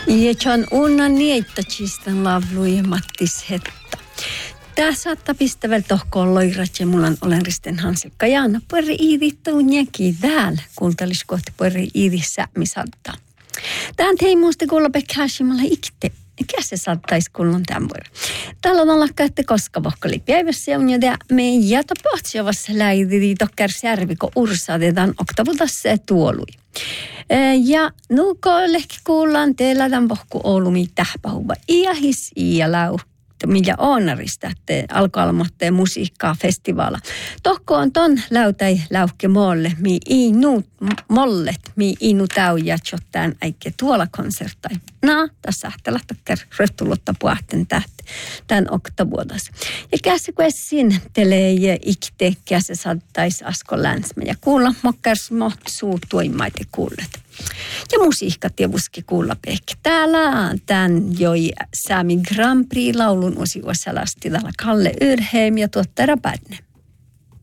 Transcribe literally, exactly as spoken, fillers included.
Ja John unna niitä chistan lavlu ja Mattis hetta. Tää saattaa pistää vielä tohkoon loirat ja mulla on olen Risten Hansikka Jaana. Pueri iidi tuunjäkin täällä. Kuuntelis kohti pueri iidi säämisalta. Tään tei muusta kuulla pekkääsimalla ikte. Mikä se saattaisi kuulla tämän vuoden? Täällä on lakka, että koska vohkoli päivässä on jo tämä meidän jätä pohtsiavassa läidi tokkärs järvi, kun ursaatetaan oktavultassa tuolui. Ja nuuko lehki kuullaan teillä tämän pohku Oulumi tähpähuva. Iahis iäläu. Millä onarista, että alkaa olla musiikkaa festivaala. Tohko on ton läytäi läukke molle, mi inu mollet, mi inu täy jatsottaan äikke tuolla konserttai. No, tässä ähtälä tokker röhtulutta puhten tähti tämän oktavuodas. Ja käsi kun esin telee ja ikte, käsi saattais asko länsmä ja kuulla mokkars moht suu tuimaite kuullet. Ja musiikka tietysti kuulla pekki. Täällä tämän joi Sami Grand Prix laulun osiossa lasti täällä Kalle Yrheim ja tuottaja Pärne.